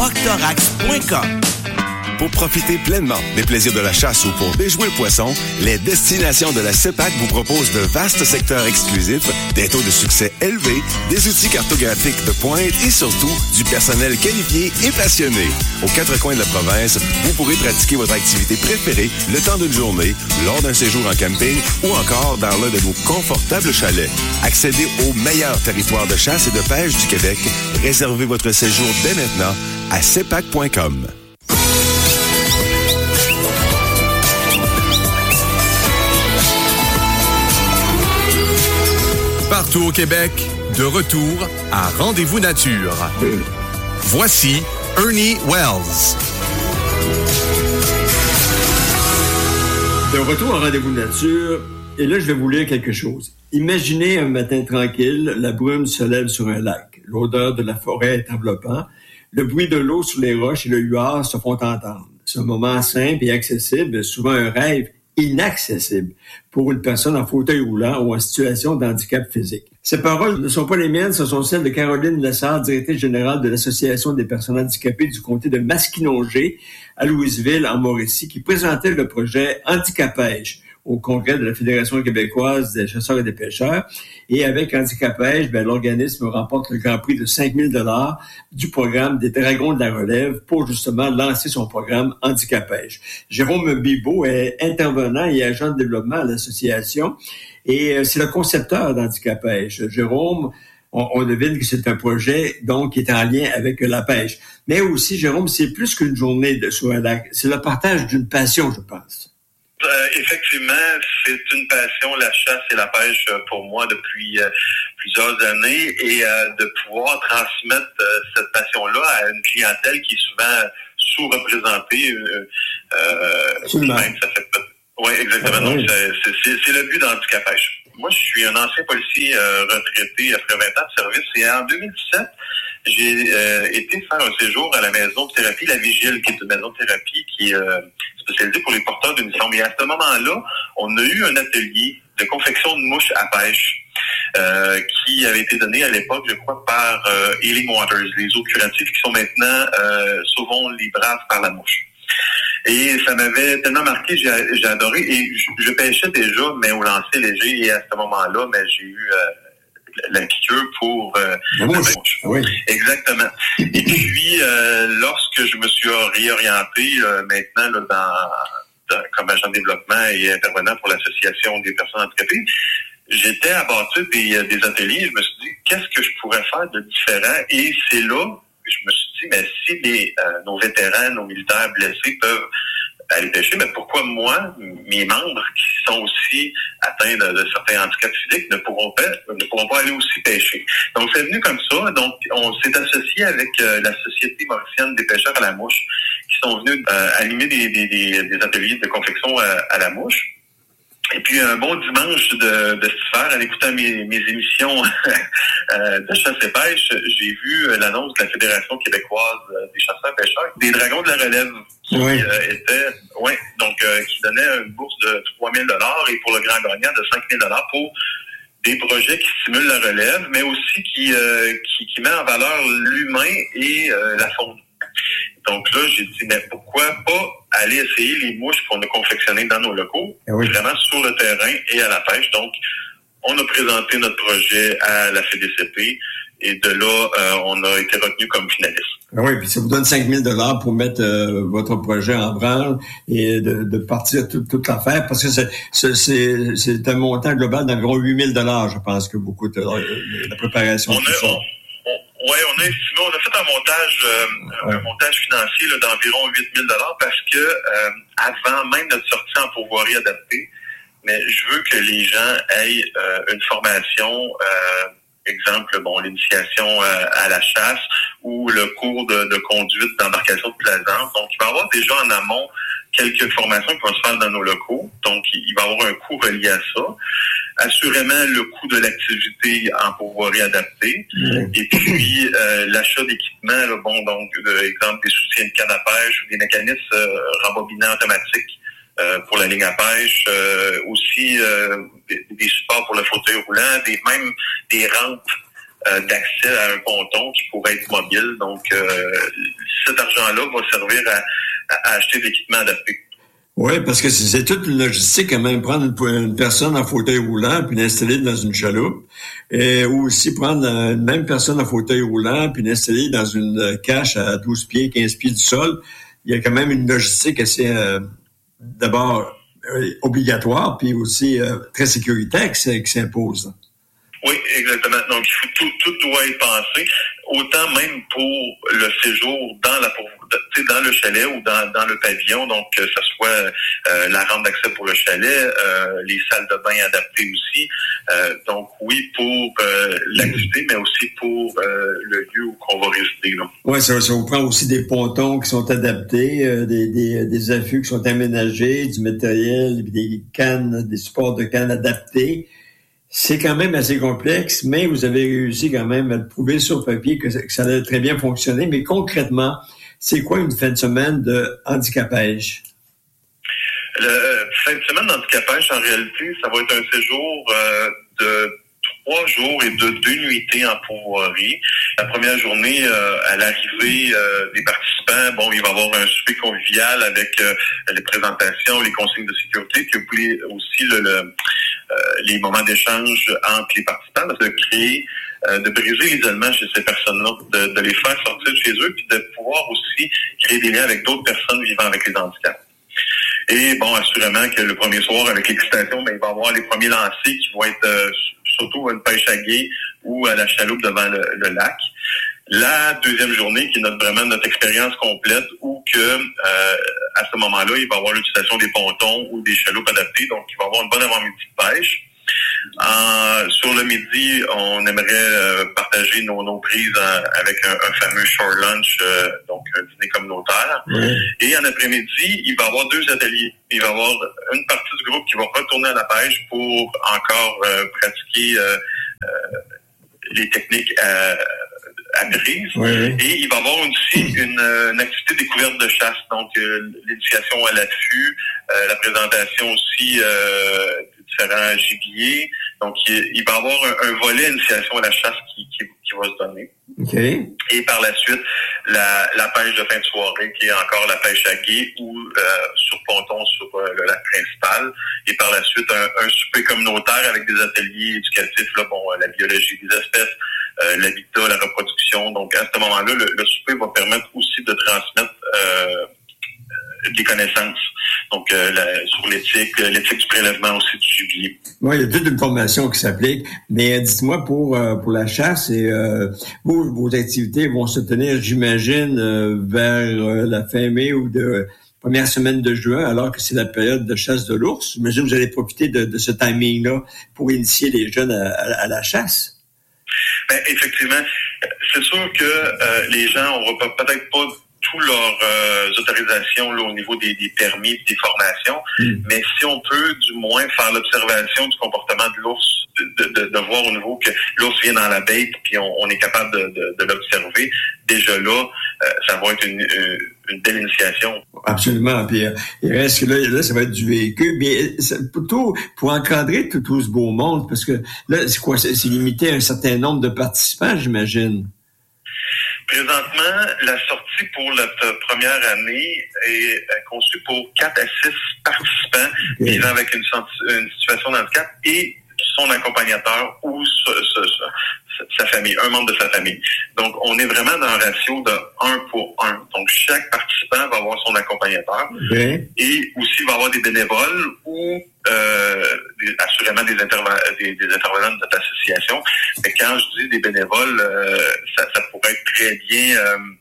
Rocktorax.com. Pour profiter pleinement des plaisirs de la chasse ou pour déjouer le poisson, les destinations de la CEPAC vous proposent de vastes secteurs exclusifs, des taux de succès élevés, des outils cartographiques de pointe et surtout du personnel qualifié et passionné. Aux quatre coins de la province, vous pourrez pratiquer votre activité préférée le temps d'une journée, lors d'un séjour en camping ou encore dans l'un de nos confortables chalets. Accédez au meilleur territoire de chasse et de pêche du Québec. Réservez votre séjour dès maintenant à cepac.com. Partout au Québec, de retour à Rendez-vous Nature. Voici Ernie Wells. De retour à Rendez-vous Nature, et là, je vais vous lire quelque chose. Imaginez un matin tranquille, la brume se lève sur un lac. L'odeur de la forêt est enveloppante. Le bruit de l'eau sur les roches et le huard se font entendre. C'est un moment simple et accessible, souvent un rêve inaccessible pour une personne en fauteuil roulant ou en situation de handicap physique. Ces paroles ne sont pas les miennes, ce sont celles de Caroline Lessard, directrice générale de l'Association des personnes handicapées du comté de Masquinongé à Louisville, en Mauricie, qui présentait le projet Handicapêche au congrès de la Fédération québécoise des chasseurs et des pêcheurs. Et avec Handicapêche, l'organisme remporte le grand prix de 5 000 $ du programme des Dragons de la Relève pour justement lancer son programme Handicapêche. Jérôme Bibeau est intervenant et agent de développement à l'association et c'est le concepteur d'Handicapêche. Jérôme, on devine que c'est un projet donc qui est en lien avec la pêche. Mais aussi, Jérôme, c'est plus qu'une journée sur un lac. C'est le partage d'une passion, je pense. Effectivement, c'est une passion, la chasse et la pêche pour moi depuis plusieurs années et de pouvoir transmettre cette passion-là à une clientèle qui est souvent sous-représentée. Même, ça fait oui, exactement. Oui. Donc, c'est le but d'Handicapêche. Moi, je suis un ancien policier retraité après 20 ans de service et en 2017, j'ai été faire un séjour à la maison de thérapie La Vigile, qui est une maison de thérapie qui est spécialisée pour les porteurs de mission. Mais à ce moment-là, on a eu un atelier de confection de mouches à pêche qui avait été donné à l'époque, je crois, par Healing Waters, les eaux curatives qui sont maintenant Sauvons les braves par la mouche. Et ça m'avait tellement marqué, j'ai adoré. Et je pêchais déjà, mais au lancer léger. Et à ce moment-là, j'ai eu la piqûre pour la mouche. Oui. Exactement. Et puis, lorsque je me suis réorienté maintenant comme agent de développement et intervenant pour l'Association des personnes handicapées, j'étais à bâtir des ateliers. Je me suis dit, qu'est-ce que je pourrais faire de différent? Et c'est là que je me suis dit, mais si nos vétérans, nos militaires blessés peuvent aller pêcher, mais pourquoi moi, mes membres qui sont aussi atteints de certains handicaps physiques ne pourront pas aller aussi pêcher. Donc c'est venu comme ça. Donc on s'est associé avec la Société mauricienne des pêcheurs à la mouche qui sont venus animer des ateliers de confection à la mouche. Et puis un bon dimanche de cet hiver, en écoutant mes émissions de chasse et pêche, j'ai vu l'annonce de la Fédération québécoise des chasseurs-pêcheurs, des Dragons de la Relève, qui qui donnait une bourse de 3 000 $ et pour le grand gagnant de 5 000 $ pour des projets qui stimulent la relève, mais aussi qui met en valeur l'humain et la faune. Donc là, j'ai dit, mais pourquoi pas aller essayer les mouches qu'on a confectionnées dans nos locaux, vraiment sur le terrain et à la pêche. Donc, on a présenté notre projet à la FDCP et de là, on a été retenu comme finaliste. Oui, puis ça vous donne 5 000 $ pour mettre votre projet en branle et de partir toute l'affaire, parce que c'est un montant global d'environ 8 000 $, je pense, que beaucoup de la préparation. Oui, on a estimé, on a fait un montage financier d'environ 8 000 $ parce que avant même notre sortie en pourvoirie adaptée, mais je veux que les gens aient une formation, exemple, l'initiation à la chasse ou le cours de conduite d'embarcation de plaisance. Donc, il va y avoir déjà en amont quelques formations qui vont se faire dans nos locaux. Donc, il va y avoir un coût relié à ça. Assurément, le coût de l'activité en pourvoirie adaptée. Et puis, l'achat d'équipements, exemple, des soutiens de canne à pêche ou des mécanismes rembobinants automatiques pour la ligne à pêche. Aussi, des supports pour le fauteuil roulant, même des rampes d'accès à un ponton qui pourrait être mobile. Donc, cet argent-là va servir à acheter de l'équipement adapté. Oui, parce que c'est toute une logistique quand même, prendre une personne en fauteuil roulant puis l'installer dans une chaloupe, ou aussi prendre une même personne en fauteuil roulant puis l'installer dans une cache à 12 pieds, 15 pieds du sol. Il y a quand même une logistique assez, d'abord, obligatoire, puis aussi très sécuritaire qui s'impose. Oui, exactement. Donc, tout doit être pensé, autant même pour le séjour dans le chalet ou dans le pavillon, donc que ce soit la rampe d'accès pour le chalet, les salles de bain adaptées aussi. Donc oui, pour l'activité, mais aussi pour le lieu où on va résider. Oui, ça vous prend aussi des pontons qui sont adaptés, des affûts qui sont aménagés, du matériel, des cannes, des supports de cannes adaptés. C'est quand même assez complexe, mais vous avez réussi quand même à prouver sur papier que ça allait très bien fonctionner. Mais concrètement, c'est quoi une fin de semaine de handicapage? Le fin de semaine d'handicapage, en réalité, ça va être un séjour de 3 jours et de 2 nuitées en pourvoirie. La première journée, à l'arrivée des participants, il va y avoir un souper convivial avec les présentations, les consignes de sécurité, puis aussi les moments d'échange entre les participants, de créer, de briser l'isolement chez ces personnes-là, de les faire sortir de chez eux, puis de pouvoir aussi créer des liens avec d'autres personnes vivant avec les handicaps. Et assurément que le premier soir, avec l'excitation, il va y avoir les premiers lancers qui vont être surtout à une pêche à gué ou à la chaloupe devant le lac. La deuxième journée, qui est vraiment notre expérience complète, où que à ce moment-là, il va y avoir l'utilisation des pontons ou des chaloupes adaptées, donc il va y avoir une bonne avant-midi de pêche. Sur le midi, on aimerait partager nos prises avec un fameux shore lunch, donc un dîner communautaire. Oui. Et en après-midi, il va y avoir 2 ateliers. Il va y avoir une partie du groupe qui va retourner à la pêche pour encore pratiquer les techniques à brise. Oui. Et il va y avoir aussi une activité découverte de chasse, donc l'initiation à l'affût, la présentation aussi différents gibiers. Donc, il va y avoir un volet initiation à la chasse qui va se donner. Okay. Et par la suite, la pêche de fin de soirée, qui est encore la pêche à gué ou sur ponton sur le lac principal. Et par la suite, un souper communautaire avec des ateliers éducatifs, la biologie des espèces, l'habitat, la reproduction. Donc, à ce moment-là, le souper va permettre aussi de transmettre des connaissances. Donc, sur l'éthique du prélèvement aussi du gibier. Oui, il y a toute une formation qui s'applique. Mais dites-moi, pour la chasse, vos activités vont se tenir, j'imagine, vers la fin mai ou de première semaine de juin, alors que c'est la période de chasse de l'ours. J'imagine que vous allez profiter de ce timing-là pour initier les jeunes à la chasse. Ben, effectivement, c'est sûr que les gens n'auront peut-être pas toutes leurs autorisations là, au niveau des permis et des formations, mais si on peut du moins faire l'observation du comportement de l'ours, de voir au niveau que l'ours vient dans la baie puis on est capable de l'observer, déjà là, ça va être une belle initiation. Absolument. Puis il reste que là, ça va être du véhicule, mais pour encadrer tout ce beau monde, parce que là, c'est quoi? C'est limité à un certain nombre de participants, j'imagine. Présentement, la sortie pour notre première année est conçue pour 4 à 6 participants vivant avec une situation de handicap et son accompagnateur ou sa famille, un membre de sa famille. Donc, on est vraiment dans un ratio de 1 pour 1. Donc, chaque participant va avoir son accompagnateur et aussi va avoir des bénévoles ou assurément des intervenants de notre association. Mais quand je dis des bénévoles, ça pourrait être très bien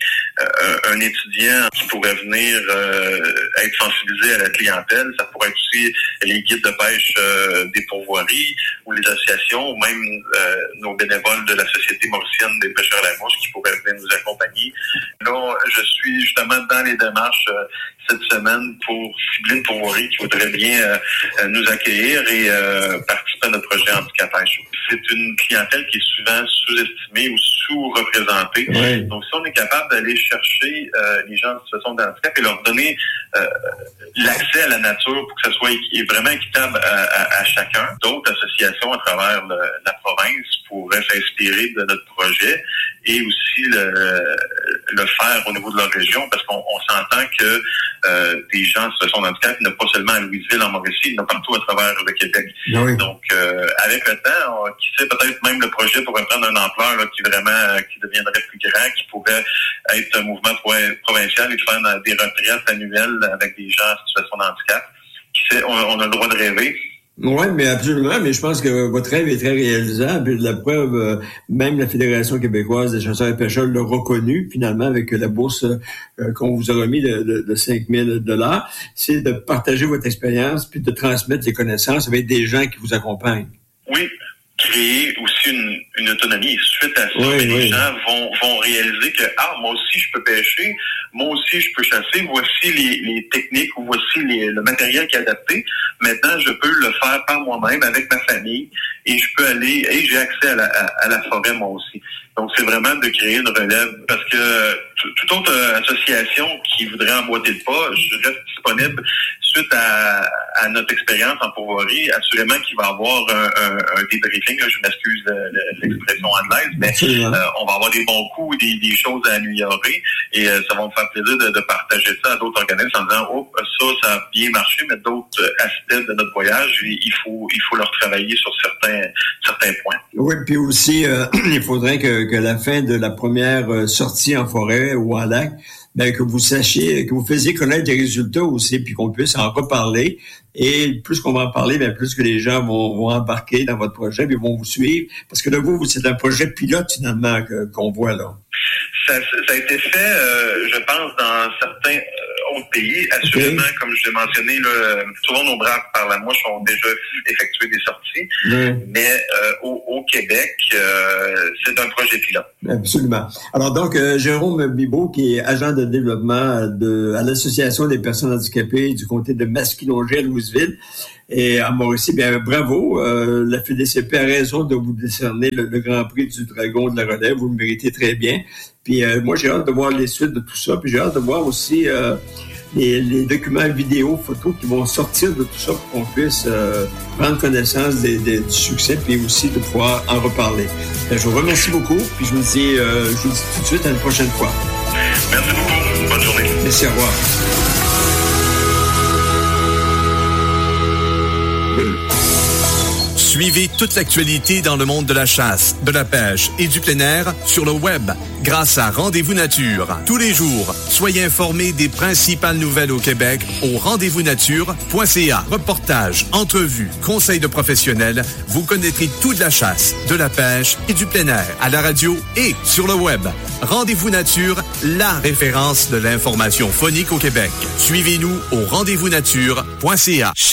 un étudiant qui pourrait venir être sensibilisé à la clientèle. Ça pourrait être aussi les guides de pêche des pourvoiries ou les associations, ou même nos bénévoles de la Société mauricienne des pêcheurs à la mouche qui pourraient venir nous accompagner. Là, je suis justement dans les démarches cette semaine pour cibler une pourvoirie qui voudrait bien nous accueillir et participer à notre projet handicapage. C'est une clientèle qui est souvent sous-estimée ou sous-représentée. Oui. Donc, si on est capable d'aller chercher les gens en situation de handicap et leur donner l'accès à la nature pour que ça soit vraiment équitable à chacun, d'autres associations à travers la province pourraient s'inspirer s'inspirer de notre projet et aussi le faire au niveau de leur région, parce qu'on s'entend que des gens en situation de handicap, il n'y en a pas seulement à Louisville, en Mauricie, il y en a partout à travers le Québec. Oui. Donc, avec le temps, qui sait, peut-être même le projet pourrait prendre une ampleur là, qui deviendrait plus grand, qui pourrait être un mouvement provincial et faire des retraites annuelles avec des gens en situation de handicap. Qui sait, on a le droit de rêver. Oui, mais absolument, mais je pense que votre rêve est très réalisable. La preuve, même la Fédération québécoise des chasseurs et pêcheurs l'a reconnu, finalement, avec la bourse qu'on vous a remis de 5 000 $, c'est de partager votre expérience puis de transmettre les connaissances avec des gens qui vous accompagnent. Oui, créer aussi une autonomie. Suite à ça, les gens vont réaliser que moi aussi je peux pêcher, moi aussi je peux chasser, voici les techniques ou voici le matériel qui est adapté. Maintenant, je peux le faire par moi-même avec ma famille et je peux aller et j'ai accès à la forêt moi aussi. Donc, c'est vraiment de créer une relève parce que toute autre association qui voudrait emboîter le pas, je reste disponible suite à notre expérience en pourvoirie. Assurément qu'il va y avoir un débriefing. Là, je m'excuse de l'expression anglaise, mais on va avoir des bons coups, des choses à améliorer et ça va me faire plaisir de partager ça à d'autres organismes en disant ça a bien marché, mais d'autres aspects de notre voyage, il faut leur travailler sur certains points. Oui, puis aussi, il faudrait que la fin de la première sortie en forêt ou en lac, que vous sachiez, que vous faisiez connaître les résultats aussi, puis qu'on puisse en reparler. Et plus qu'on va en parler, plus que les gens vont embarquer dans votre projet, puis vont vous suivre. Parce que là, vous, c'est un projet pilote, finalement, qu'on voit là. Ça a été fait, je pense, dans certains autres pays. Assurément, comme je l'ai mentionné, souvent nos braves par la mouche ont déjà effectué des sorties. Mais au Québec, c'est un projet pilote. Absolument. Alors donc, Jérôme Bibeau, qui est agent de développement à l'Association des personnes handicapées du comté de Masquinongé à Louisville, et à Mauricie, bravo. La FDCP a raison de vous décerner le Grand Prix du Dragon de la Relève. Vous le méritez très bien. Puis moi, j'ai hâte de voir les suites de tout ça. Puis j'ai hâte de voir aussi les documents vidéo, photos qui vont sortir de tout ça pour qu'on puisse prendre connaissance du succès puis aussi de pouvoir en reparler. Je vous remercie beaucoup. Puis je vous dis tout de suite à une prochaine fois. Merci beaucoup. Bonne journée. Merci, au revoir. Suivez toute l'actualité dans le monde de la chasse, de la pêche et du plein air sur le web grâce à Rendez-vous Nature. Tous les jours, soyez informés des principales nouvelles au Québec au rendez-vous-nature.ca. Reportages, entrevues, conseils de professionnels, vous connaîtrez tout de la chasse, de la pêche et du plein air à la radio et sur le web. Rendez-vous Nature, la référence de l'information phonique au Québec. Suivez-nous au rendez-vous-nature.ca.